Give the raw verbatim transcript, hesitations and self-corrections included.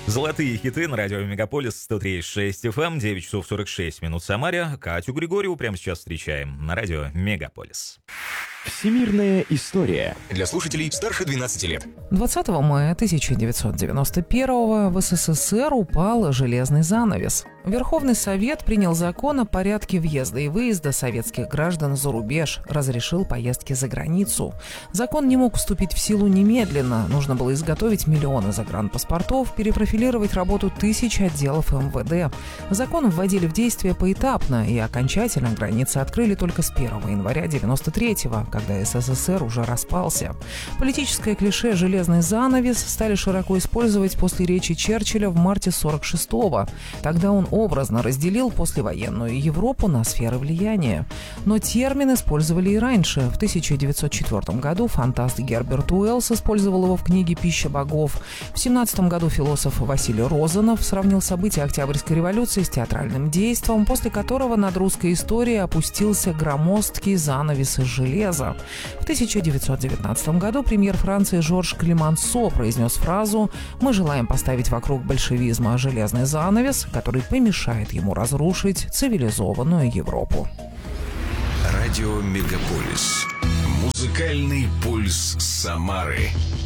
Золотые хиты на радио Мегаполис сто три и шесть эф эм, девять часов сорок шесть минут в Самаре. Катю Григорьеву прямо сейчас встречаем на радио Мегаполис. Всемирная история. Для слушателей старше двенадцати лет. двадцатого мая тысяча девятьсот девяносто первого в эс эс эс эр упал железный занавес. Верховный Совет принял закон о порядке въезда и выезда советских граждан за рубеж, разрешил поездки за границу. Закон не мог вступить в силу немедленно. Нужно было изготовить миллионы загранпаспортов, перепрофилировать работу тысяч отделов эм вэ дэ. Закон вводили в действие поэтапно, и окончательно границы открыли только с первого января девяносто третьего, когда эс эс эс эр уже распался. Политическое клише «железный занавес» стали широко использовать после речи Черчилля в марте сорок шестого. Тогда он образно разделил послевоенную Европу на сферы влияния. Но термин использовали и раньше. В тысяча девятьсот четвёртом году фантаст Герберт Уэллс использовал его в книге «Пища богов». В семнадцатом году философ Василий Розанов сравнил события Октябрьской революции с театральным действом, после которого над русской историей опустился громоздкий занавес из железа. В тысяча девятьсот девятнадцатом году премьер Франции Жорж Клемансо произнес фразу «Мы желаем поставить вокруг большевизма железный занавес, который помешает ему разрушить цивилизованную Европу». Радио Мегаполис. Музыкальный пульс Самары.